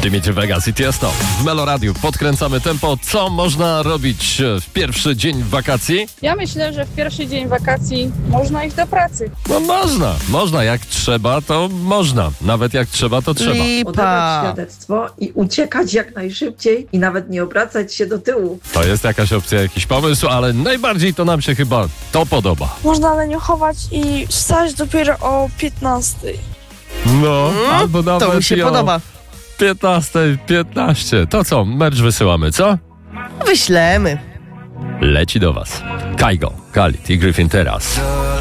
Dimitri Vegas i Tiesto. W Meloradiu podkręcamy tempo. Co można robić w pierwszy dzień wakacji? Ja myślę, że w pierwszy dzień wakacji można iść do pracy. No można. Jak trzeba, to można. Nawet jak trzeba, to trzeba. Odebrać świadectwo i uciekać jak najszybciej i nawet nie obracać się do tyłu. To jest jakaś opcja, jakiś pomysł, ale najbardziej to nam się chyba to podoba. Można leniochować i wstać dopiero o 15. No, albo nawet To mi się i o podoba. 15:15. To co, merch wysyłamy, co? Wyślemy. Leci do was. Kaigo, Khalid i Gryfin teraz.